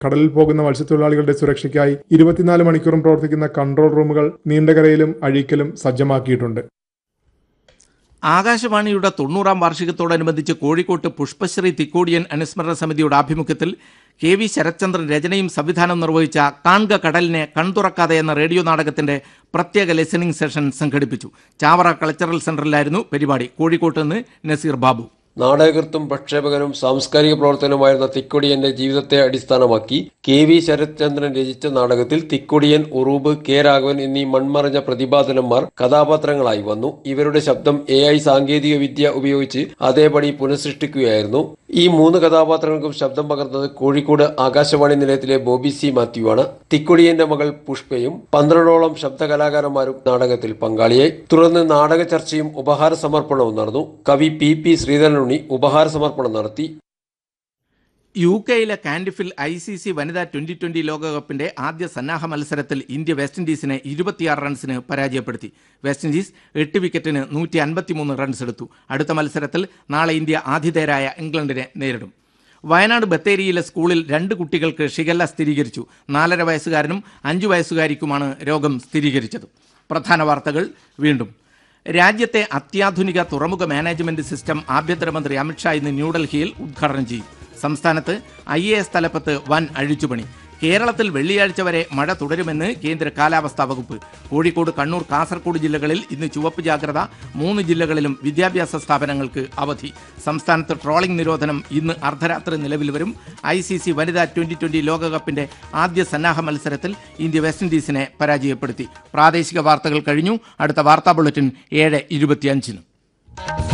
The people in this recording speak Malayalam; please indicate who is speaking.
Speaker 1: കടലിൽ പോകുന്ന മത്സ്യത്തൊഴിലാളികളുടെ സുരക്ഷയ്ക്കായി 24 മണിക്കൂറും പ്രവർത്തിക്കുന്ന കൺട്രോൾ റൂമുകൾ നീണ്ടകരയിലും അഴീക്കലും സജ്ജമാക്കിയിട്ടുണ്ട്.
Speaker 2: ആകാശവാണിയുടെ 90-ാം വാർഷികത്തോടനുബന്ധിച്ച് കോഴിക്കോട്ട് പുഷ്പശ്രീ തിക്കോടിയൻ അനുസ്മരണ സമിതിയുടെ ആഭിമുഖ്യത്തിൽ KV ശരത്ചന്ദ്രൻ രചനയും സംവിധാനവും നിർവഹിച്ച കാൺക കടലിനെ കൺതുറക്കാതെ എന്ന റേഡിയോ നാടകത്തിന്റെ പ്രത്യേക ലിസണിംഗ് സെഷൻ സംഘടിപ്പിച്ചു. ചാവറ കൾച്ചറൽ സെന്ററിലായിരുന്നു പരിപാടി. കോഴിക്കോട്ട് നിന്ന് നസീർ ബാബു.
Speaker 3: നാടകകൃത്തും പ്രക്ഷേപകനും സാംസ്കാരിക പ്രവർത്തകനുമായിരുന്ന തിക്കൊടിയന്റെ ജീവിതത്തെ അടിസ്ഥാനമാക്കി KV ശരത്ചന്ദ്രൻ രചിച്ച നാടകത്തിൽ തിക്കൊടിയൻ, ഉറൂബ്, K രാഘവൻ എന്നീ മൺമറഞ്ഞ പ്രതിഭാധനന്മാർ കഥാപാത്രങ്ങളായി വന്നു. ഇവരുടെ ശബ്ദം AI സാങ്കേതിക വിദ്യ ഉപയോഗിച്ച് അതേപടി പുനഃസൃഷ്ടിക്കുകയായിരുന്നു. ഈ 3 കഥാപാത്രങ്ങൾക്കും ശബ്ദം പകർന്നത് കോഴിക്കോട് ആകാശവാണി നിലയത്തിലെ ബോബി സി മാത്യു ആണ്. തിക്കൊടിയന്റെ മകൾ പുഷ്പയും 12ഓളം ശബ്ദ കലാകാരന്മാരും നാടകത്തിൽ പങ്കാളിയായി. തുടർന്ന് നാടക ചർച്ചയും ഉപഹാര സമർപ്പണവും നടന്നു. കവി P ശ്രീധരൻ ഉപഹാര സമർപ്പണം നടത്തി.
Speaker 2: UK കാൻഡിഫിൽ ICC വനിതാ 2020 ലോകകപ്പിന്റെ ആദ്യ സന്നാഹ മത്സരത്തിൽ ഇന്ത്യ വെസ്റ്റ് ഇൻഡീസിനെ 26 റൺസിന് പരാജയപ്പെടുത്തി. വെസ്റ്റ് ഇൻഡീസ് 8 വിക്കറ്റിന് 153 റൺസ് എടുത്തു. അടുത്ത മത്സരത്തിൽ നാളെ ഇന്ത്യ ആതിഥേയരായ ഇംഗ്ലണ്ടിനെ നേരിടും. വയനാട് ബത്തേരിയിലെ സ്കൂളിൽ 2 കുട്ടികൾക്ക് ഷിഗല്ല സ്ഥിരീകരിച്ചു. 4.5 വയസ്സുകാരനും 5 വയസ്സുകാരിക്കുമാണ് രോഗം സ്ഥിരീകരിച്ചത്. പ്രധാന വാർത്തകൾ വീണ്ടും. രാജ്യത്തെ അത്യാധുനിക തുറമുഖ മാനേജ്മെന്റ് സിസ്റ്റം ആഭ്യന്തരമന്ത്രി അമിത്ഷാ ഇന്ന് ന്യൂഡൽഹിയിൽ ഉദ്ഘാടനം ചെയ്യും. സംസ്ഥാനത്ത് IAS തലപ്പത്ത് വൻ അഴിച്ചുപണി. കേരളത്തിൽ വെള്ളിയാഴ്ച വരെ മഴ തുടരുമെന്ന് കേന്ദ്ര കാലാവസ്ഥാ വകുപ്പ്. കോഴിക്കോട്, കണ്ണൂർ, കാസർഗോഡ് ജില്ലകളിൽ ഇന്ന് ചുവപ്പ് ജാഗ്രത. 3 ജില്ലകളിലും വിദ്യാഭ്യാസ സ്ഥാപനങ്ങൾക്ക് അവധി. സംസ്ഥാനത്ത് ട്രോളിംഗ് നിരോധനം ഇന്ന് അർദ്ധരാത്രി നിലവിൽ വരും. ICC വനിതാ 2020 ലോകകപ്പിന്റെ ആദ്യ സന്നാഹ മത്സരത്തിൽ ഇന്ത്യ വെസ്റ്റ് ഇൻഡീസിനെ പരാജയപ്പെടുത്തി. പ്രാദേശിക വാർത്തകൾ കഴിഞ്ഞു. അടുത്ത വാർത്താ ബുള്ളറ്റിൻ 7:25.